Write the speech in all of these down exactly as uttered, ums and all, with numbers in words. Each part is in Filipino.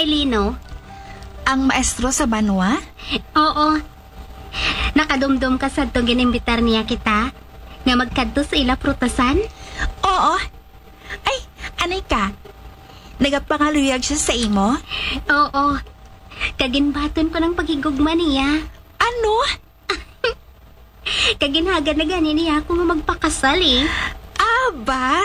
kay Lino? Ang maestro sa Banwa? Oo. Nakadumdum ka sa itong ginimbitar niya kita nga magkadto sa ila prutasan? Oo. Ay, anay ka? Nagapangaluyag siya sa imo? Oo. Kaginbaton ko ng paghigugma niya. Ano? Kaginhagan na gani niya ako nga magpakasal eh. Aba?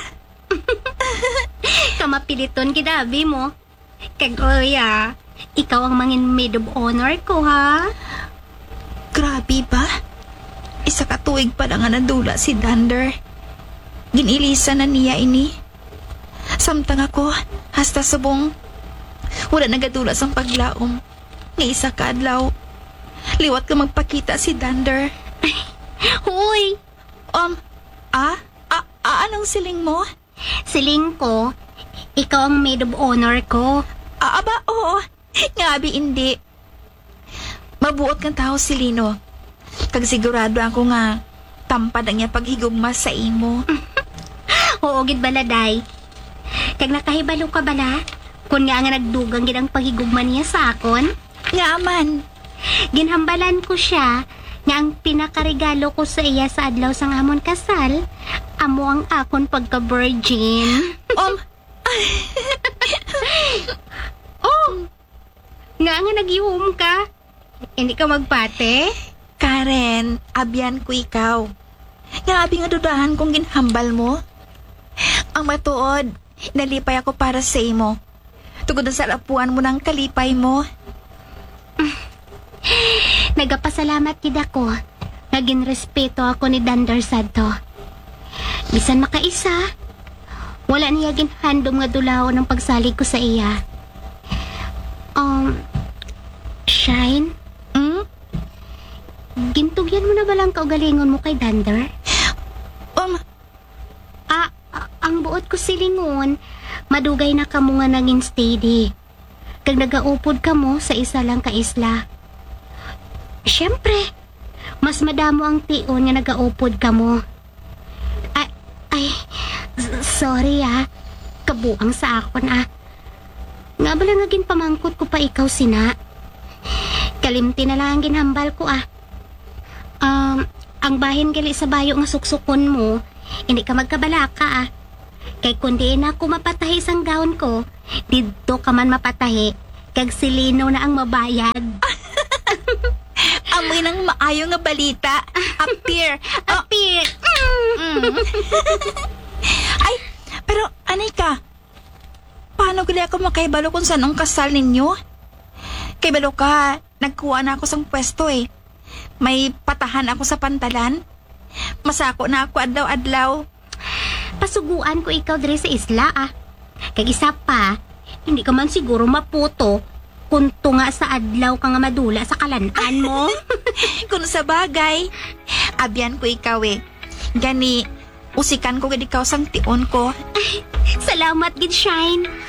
Kamapiliton kidabi mo. Kagoya, ikaw ang mangin maid of honor ko ha. Grabe ba? Isa ka tuig pa na nga nadula si Dunder. Ginilisa na niya ini. Samtang ako, hasta subong. Wala nagadula sang paglaom. Nga isa ka adlaw. Liwat ka magpakita si Dunder. Hoy! Um, ah? Ah, ah anong siling mo? Siling ko, ikaw ang maid of honor ko. Ah, aba, oo. Ngabi hindi. Mabuot kang tao si Lino. Kag sigurado ako nga tampad ang niya paghigugma sa imo. Oo, gid baladay. Kag nakahibalo ka bala? Kung nga nga nagdugang gid ang paghigugma niya sa akon? Nga man. Ginhambalan ko siya nga ang pinakaregalo ko sa iya sa adlaw sang amon kasal, amo ang akon pagka-virgin. Um, Oh! Nga nga nag-iwom ka? Hindi ka magpate? Karen, abyan ko ikaw. Grabe nga dudahan kung ginhambal mo. Ang matuod, nalipay ako para sa imo. Tugod na sa lapuan mo ng kalipay mo. Nagapasalamat gid ako. Naging respeto ako ni Dunder sadto. Bisan makaisa, wala niya ginhandom nga dulaw ng pagsalig ko sa iya. Um, Shine? Hmm? Gintugyan mo na ba lang kaugalingon mo kay Dunder? Um, Ah, ah, ang buot ko silingon, madugay na ka mo nga naging steady. Kag nagaupod ka mo sa isa lang ka isla. Siyempre, mas madamo ang tion nga nagaupod ka mo. Ay, ay, s- sorry ah. Kabuang sa akon ah. Nga bala nga ginpamangkot ko pa ikaw sina. Kalimti na lang ang ginhambal ko ah. Um, ang bahin gali sa bayo nga suksukon mo, hindi ka magkabalaka ah. Kay kundi na ako mapatahi sang gaon ko, dito ka man mapatahi, kag silino na ang mabayad. amoy ng maayo nga balita. Appear. Oh, Apir! mm. Ay, pero anay ka? Paano gali ako makaibalo kung saan ang kasal ninyo? Kay balo ka, nagkuha na ako sang pwesto eh. May patahan ako sa pantalan. Masako na ako adlaw-adlaw. Pasuguan ko ikaw diri sa isla ah. Kag isa pa, hindi ka man siguro maputo kung tunga sa adlaw ka nga madula sa kalanaan mo. Kung sa bagay, abyan ko ikaw eh. Gani, usikan ko gid ikaw sang tion ko. Salamat gid Shine.